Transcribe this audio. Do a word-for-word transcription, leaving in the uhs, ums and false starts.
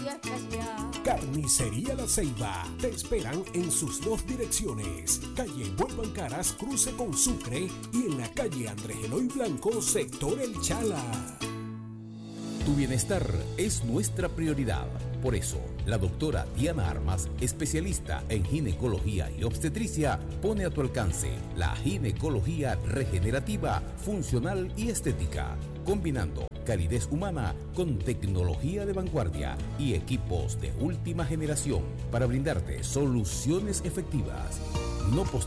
especial. Carnicería La Ceiba. Te esperan en sus dos direcciones. Calle Vuelvan Caras, cruce con Sucre, y en la calle Andrés Eloy Blanco, sector El Chala. Tu bienestar es nuestra prioridad. Por eso, la doctora Diana Armas, especialista en ginecología y obstetricia, pone a tu alcance la ginecología regenerativa, funcional y estética, combinando calidez humana con tecnología de vanguardia y equipos de última generación para brindarte soluciones efectivas. No